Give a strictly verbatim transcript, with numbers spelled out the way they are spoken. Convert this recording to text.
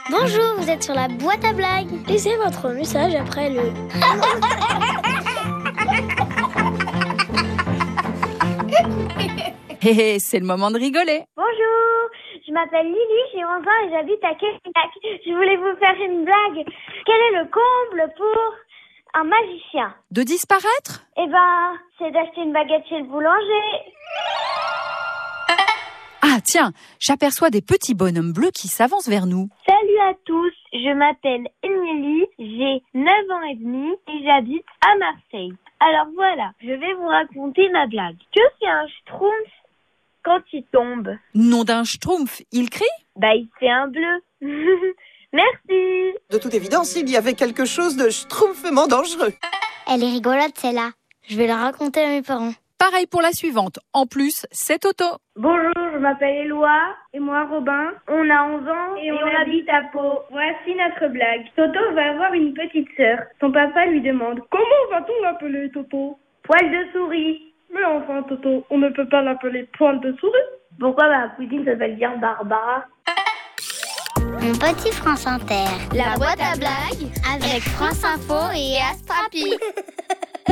Bonjour, vous êtes sur la boîte à blagues. Laissez votre message après le... Hé hé, c'est le moment de rigoler. Bonjour, je m'appelle Lily, j'ai onze ans et j'habite à Québec. Je voulais vous faire une blague. Quel est le comble pour un magicien? De disparaître? Eh ben, c'est d'acheter une baguette chez le boulanger. Ah tiens, j'aperçois des petits bonhommes bleus qui s'avancent vers nous. Salut à tous, je m'appelle Émilie, j'ai neuf ans et demi et j'habite à Marseille. Alors voilà, je vais vous raconter ma blague. Que fait un schtroumpf quand il tombe? Nom d'un schtroumpf, il crie? Bah, il fait un bleu. Merci. De toute évidence, il y avait quelque chose de schtroumpfement dangereux. Elle est rigolote celle-là. Je vais la raconter à mes parents. Pareil pour la suivante. En plus, c'est Toto. Bonjour, je m'appelle Éloi et moi Robin. On a onze ans et, et on, on habite à Pau. Voici notre blague. Toto va avoir une petite sœur. Son papa lui demande: comment va-t-on l'appeler, Toto? Poil de souris. Mais enfin, Toto, on ne peut pas l'appeler Poil de souris. Pourquoi ma cousine s'appelle bien Barbara? Mon petit France Inter. La boîte à blagues avec France Info et Astrapi.